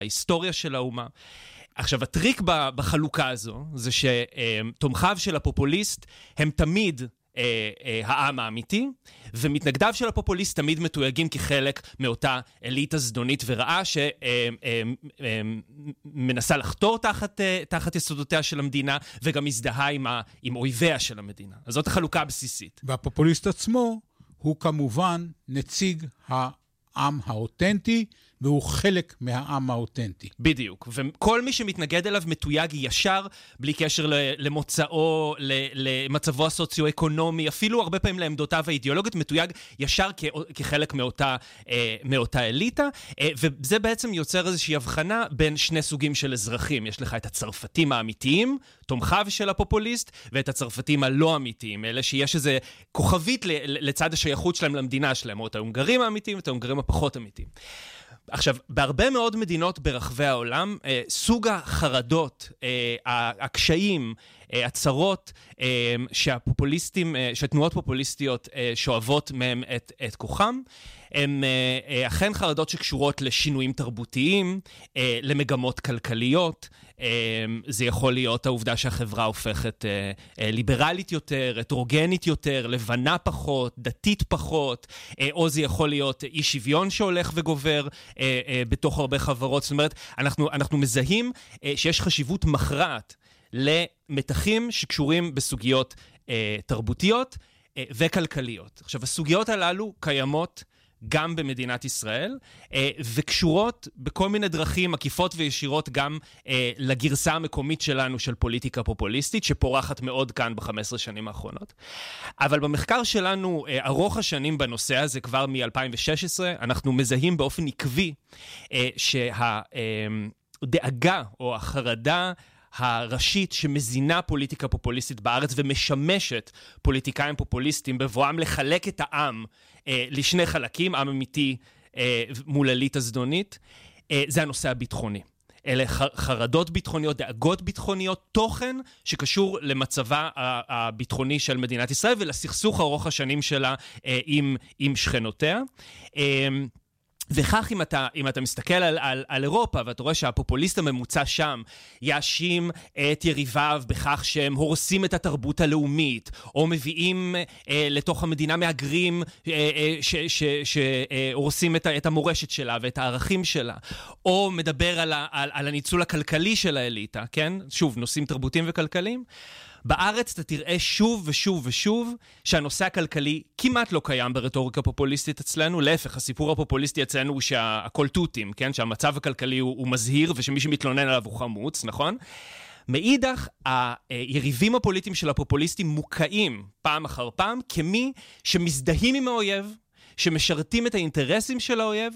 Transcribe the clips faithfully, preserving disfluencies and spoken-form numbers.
ההיסטוריה של האומה. עכשיו, הטריק בחלוקה הזו, זה שתומכיו של הפופוליסט הם תמיד העם האמיתי, ומתנגדיו של הפופוליסט תמיד מתויגים כחלק מאותה אליטה זדונית ורעה שמנסה לחתור תחת, תחת יסודותיה של המדינה, וגם מזדהה עם, ה, עם אויביה של המדינה. אז זאת החלוקה הבסיסית. והפופוליסט עצמו הוא כמובן נציג העם האותנטי, והוא חלק מהעם האותנטי. בדיוק. וכל מי שמתנגד אליו מתויג ישר, בלי קשר למוצאו, למצבו הסוציו-אקונומי, אפילו הרבה פעמים לעמדותיו האידיאולוגיות, מתויג ישר כחלק מאותה, מאותה אליטה, וזה בעצם יוצר איזושהי הבחנה בין שני סוגים של אזרחים. יש לך את הצרפתים האמיתיים, תומכיו של הפופוליסט, ואת הצרפתים הלא אמיתיים, אלה שיש איזה כוכבית לצד השייכות שלהם למדינה שלהם, או את ההונגרים האמיתיים, את ההונגרים הפחות אמיתיים. עכשיו, בהרבה מאוד מדינות ברחבי העולם, אה, סוג החרדות, אה, הקשיים, אה, הצרות אה, שהפופוליסטים, אה, שהתנועות פופוליסטיות אה, שואבות מהם את, את כוחם, הם אה, אה, אכן חרדות שקשורות לשינויים תרבותיים, אה, למגמות כלכליות. אה, זה יכול להיות העובדה שהחברה הופכת אה, אה, ליברלית יותר, הטרוגנית יותר, לבנה פחות, דתית פחות, אה, או זה יכול להיות אי שוויון שהולך וגובר אה, אה, בתוך הרבה חברות. זאת אומרת, אנחנו, אנחנו מזהים אה, שיש חשיבות מכרעת למתחים שקשורים בסוגיות אה, תרבותיות אה, וכלכליות. עכשיו, הסוגיות הללו קיימות גם במדינת ישראל, וקשורות בכל מיני דרכים עקיפות וישירות גם לגרסה המקומית שלנו של פוליטיקה פופוליסטית, שפורחת מאוד כאן ב-חמש עשרה שנים האחרונות. אבל במחקר שלנו, ארוך השנים בנושא הזה, כבר מ-אלפיים ושש עשרה, אנחנו מזהים באופן עקבי שהדאגה או החרדה הראשית שמזינה פוליטיקה פופוליסטית בארץ ומשמשת פוליטיקאים פופוליסטים בבואם לחלק את העם אה, לשני חלקים, עם אמיתי אה, מול אליטה זדונית, אה, זה הנושא הביטחוני. אלה חרדות ביטחוניות, דאגות ביטחוניות, תוכן שקשור למצבה הביטחוני של מדינת ישראל ולסכסוך ארוך השנים שלה אה, עם, עם שכנותיה. אה, וכך אם אתה, אם אתה מסתכל על, על, על אירופה, ואתה רואה שהפופוליסט הממוצע שם יאשים את יריביו בכך שהם הורסים את התרבות הלאומית, או מביאים אה, לתוך המדינה מהגרים אה, שהורסים את, את המורשת שלה ואת הערכים שלה, או מדבר על, ה, על, על הניצול הכלכלי של האליטה, כן? שוב, נושאים תרבותיים וכלכליים. בארץ אתה תראה שוב ושוב ושוב שהנושא הכלכלי כמעט לא קיים ברטוריקה פופוליסטית אצלנו. להפך, הסיפור הפופוליסטי אצלנו הוא שהכל תותים, כן? שהמצב הכלכלי הוא, הוא מזהיר ושמי שמתלונן עליו הוא חמוץ, נכון? מאידך, היריבים הפוליטיים של הפופוליסטים מוקעים פעם אחר פעם כמי שמזדהים עם האויב, שמשרתים את האינטרסים של האויב,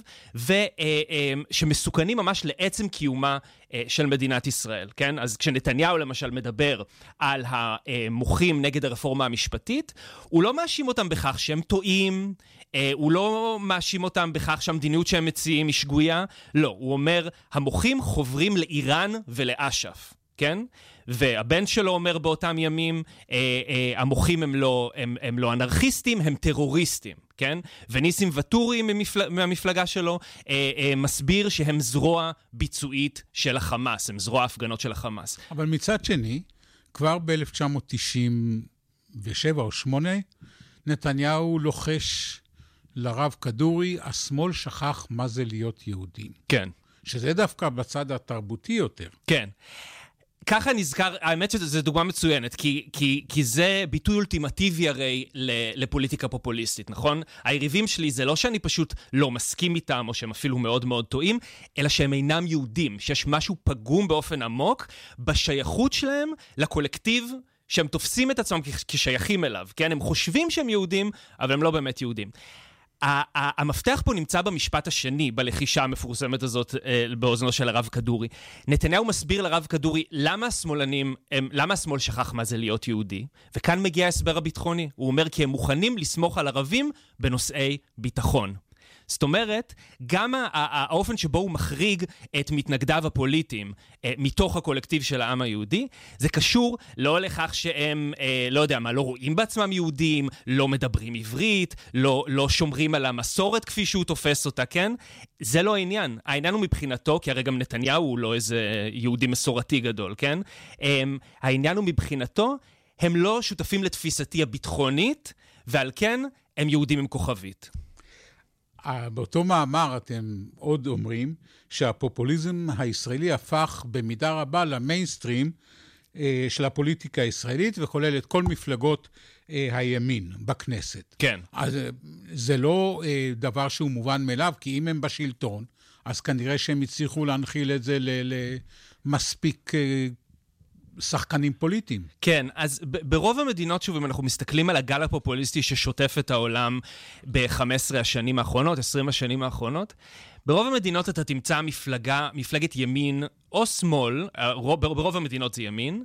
ושמסוכנים ממש לעצם קיומה של מדינת ישראל, כן? אז כשנתניהו למשל מדבר על המוחים נגד הרפורמה המשפטית, הוא לא מאשים אותם בכך שהם טועים, הוא לא מאשים אותם בכך שהמדיניות שהם מציעים היא שגויה, לא, הוא אומר, המוחים חוברים לאיראן ולאש"ף, כן? והבן שלו אומר באותם ימים, אה, אה, המוחים הם לא, הם, הם לא אנרכיסטים, הם טרוריסטים, כן? וניסים וטורי ממפל... מהמפלגה שלו אה, אה, מסביר שהם זרוע ביצועית של החמאס, הם זרוע הפגנות של החמאס. אבל מצד שני, כבר ב-אלף תשע מאות תשעים ושבע או שמונה, נתניהו לוחש לרב כדורי, השמאל שכח מה זה להיות יהודים. כן. שזה דווקא בצד התרבותי יותר. כן. ככה נזכר, האמת שזו דוגמה מצוינת, כי, כי, כי זה ביטוי אולטימטיבי הרי לפוליטיקה פופוליסטית, נכון? היריבים שלי זה לא שאני פשוט לא מסכים איתם, או שהם אפילו מאוד מאוד טועים, אלא שהם אינם יהודים, שיש משהו פגום באופן עמוק בשייכות שלהם לקולקטיב, שהם תופסים את עצמם כשייכים אליו, כן? הם חושבים שהם יהודים, אבל הם לא באמת יהודים. המפתח פה נמצא במשפט השני, בלחישה המפורסמת הזאת באוזנו של הרב כדורי. נתניהו מסביר לרב כדורי למה השמאלנים, למה השמאל שכח מה זה להיות יהודי, וכאן מגיע ההסבר הביטחוני. הוא אומר כי הם מוכנים לסמוך על ערבים בנושאי ביטחון. זאת אומרת, גם האופן שבו הוא מחריג את מתנגדיו הפוליטיים מתוך הקולקטיב של העם היהודי, זה קשור לא לכך שהם, לא יודע מה, לא רואים בעצמם יהודים, לא מדברים עברית, לא, לא שומרים על המסורת כפי שהוא תופס אותה, כן? זה לא העניין. העניין הוא מבחינתו, כי הרי גם נתניהו הוא לא איזה יהודי מסורתי גדול, כן? העניין הוא מבחינתו, הם לא שותפים לתפיסתי הביטחונית, ועל כן הם יהודים עם כוכבית. באותו מאמר אתם עוד אומרים שהפופוליזם הישראלי הפך במידה רבה למיינסטרים של הפוליטיקה הישראלית, וכולל את כל מפלגות הימין בכנסת. כן. אז זה לא דבר שהוא מובן מאליו, כי אם הם בשלטון, אז כנראה שהם הצליחו להנחיל את זה למספיק שחקנים פוליטיים. כן, אז ברוב המדינות, שוב, אם אנחנו מסתכלים על הגל הפופוליסטי ששוטף את העולם ב-חמש עשרה השנים האחרונות, עשרים השנים האחרונות, ברוב המדינות אתה תמצא מפלגה, מפלגת ימין או שמאל, ברוב המדינות זה ימין,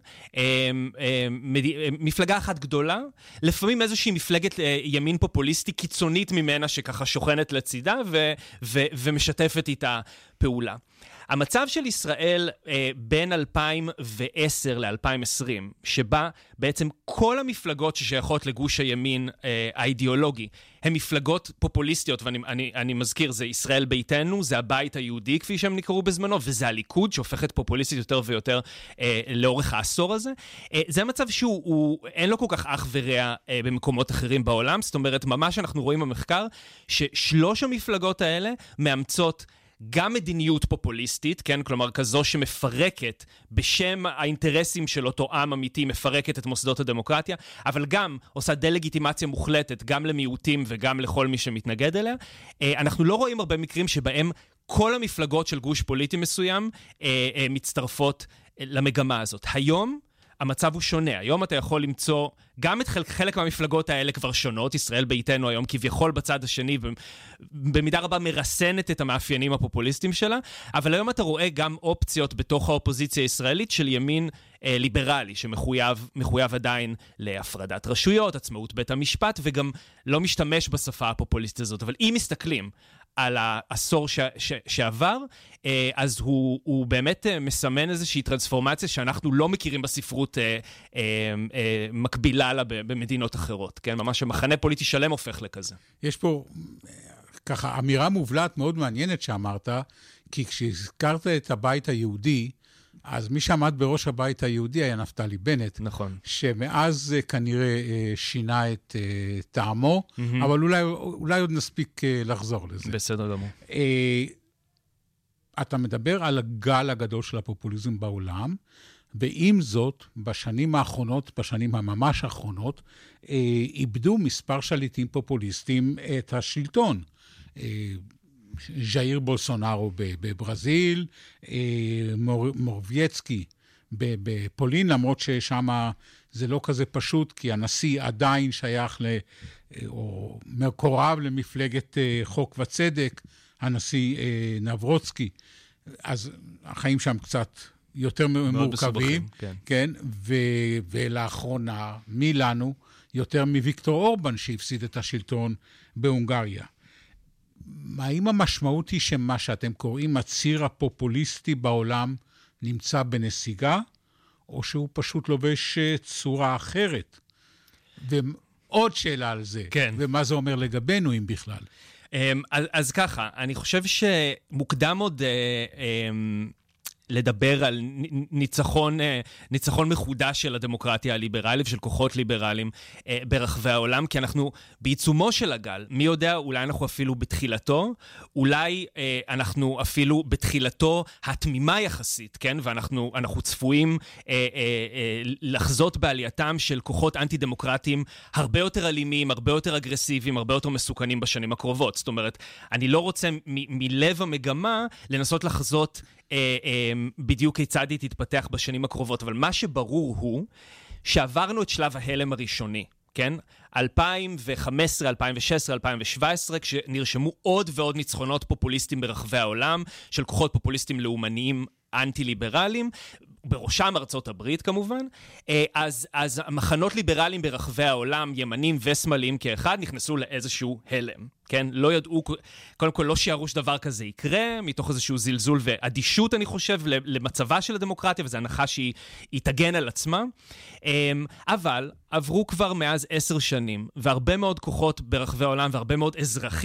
מפלגה אחת גדולה, לפעמים איזושהי מפלגת ימין פופוליסטי קיצונית ממנה שככה שוכנת לצידה ו- ו- ומשתפת איתה פעולה. המצב של ישראל אה, בין אלפיים ועשר ל-אלפיים ועשרים, שבה בעצם כל המפלגות ששייכות לגוש הימין אה, האידיאולוגי, הן מפלגות פופוליסטיות, ואני אני, אני מזכיר, זה ישראל ביתנו, זה הבית היהודי כפי שהם נקראו בזמנו, וזה הליכוד שהופכת פופוליסטית יותר ויותר אה, לאורך העשור הזה. אה, זה מצב שהוא, הוא, אין לו כל כך אח ורע אה, במקומות אחרים בעולם, זאת אומרת, ממש אנחנו רואים במחקר, ששלוש המפלגות האלה מאמצות גם מדיניות פופוליסטית, כן? כלומר, כזו שמפרקת בשם האינטרסים של אותו עם אמיתי, מפרקת את מוסדות הדמוקרטיה, אבל גם עושה דלגיטימציה מוחלטת, גם למיעוטים וגם לכל מי שמתנגד אליה. אנחנו לא רואים הרבה מקרים שבהם כל המפלגות של גוש פוליטי מסוים מצטרפות למגמה הזאת. היום המצב הוא שונה. היום אתה יכול למצוא גם את חלק, חלק מהמפלגות האלה כבר שונות. ישראל ביתנו היום כביכול בצד השני, במידה רבה מרסנת את המאפיינים הפופוליסטיים שלה, אבל היום אתה רואה גם אופציות בתוך האופוזיציה הישראלית של ימין אה, ליברלי, שמחויב מחויב עדיין להפרדת רשויות, עצמאות בית המשפט, וגם לא משתמש בשפה הפופוליסטית הזאת. אבל אם מסתכלים על העשור ש- ש- שעבר, אז הוא, הוא באמת מסמן איזושהי טרנספורמציה שאנחנו לא מכירים בספרות אה, אה, אה, מקבילה לה במדינות אחרות. כן? ממש המחנה פוליטי שלם הופך לכזה. יש פה ככה אמירה מובלעת מאוד מעניינת שאמרת, כי כשהזכרת את הבית היהודי, אז מי שעמד בראש הבית היהודי היה נפתלי בנט. נכון. שמאז כנראה שינה את טעמו, mm-hmm. אבל אולי, אולי עוד נספיק לחזור לזה. בסדר גמור. אתה מדבר על הגל הגדול של הפופוליזם בעולם, ועם זאת, בשנים האחרונות, בשנים הממש האחרונות, איבדו מספר שליטים פופוליסטים את השלטון. ז'איר בולסונארו בברזיל, מורבייצקי בפולין, למרות ששם זה לא כזה פשוט, כי הנשיא עדיין שייך ל... או מקורב למפלגת חוק וצדק, הנשיא נברוצקי. אז החיים שם קצת יותר מורכבים. כן. כן, ו... ולאחרונה, מי לנו? יותר מוויקטור אורבן שהפסיד את השלטון בהונגריה. האם המשמעות היא שמה שאתם קוראים הציר הפופוליסטי בעולם נמצא בנסיגה, או שהוא פשוט לובש צורה אחרת? ועוד שאלה על זה, כן. ומה זה אומר לגבינו, אם בכלל? אז, אז ככה, אני חושב שמוקדם עוד לדבר על ניצחון, ניצחון מחודש של הדמוקרטיה הליברלית ושל כוחות ליברליים ברחבי העולם, כי אנחנו בעיצומו של הגל, מי יודע, אולי אנחנו אפילו בתחילתו, אולי אנחנו אפילו בתחילתו התמימה יחסית, כן? ואנחנו אנחנו צפויים לחזות בעלייתם של כוחות אנטי-דמוקרטיים הרבה יותר אלימים, הרבה יותר אגרסיביים, הרבה יותר מסוכנים בשנים הקרובות. זאת אומרת, אני לא רוצה מ- מלב המגמה לנסות לחזות בדיוק כיצד היא תתפתח בשנים הקרובות, אבל מה שברור הוא שעברנו את שלב ההלם הראשוני, כן? אלפיים וחמש עשרה, אלפיים ושש עשרה, אלפיים ושבע עשרה, כשנרשמו עוד ועוד ניצחונות פופוליסטיים ברחבי העולם, של כוחות פופוליסטיים לאומניים אנטי-ליברליים, בראשם ארצות הברית כמובן, אז, אז המחנות ליברליים ברחבי העולם, ימנים ושמאליים כאחד, נכנסו לאיזשהו הלם, כן? לא ידעו, קודם כל לא שיערו שדבר כזה יקרה, מתוך איזשהו זלזול ואדישות, אני חושב, למצבה של הדמוקרטיה, וזו הנחה שהיא תגן על עצמה. אבל עברו כבר מאז עשר שנים, והרבה מאוד כוחות ברחבי העולם, והרבה מאוד אזרחים,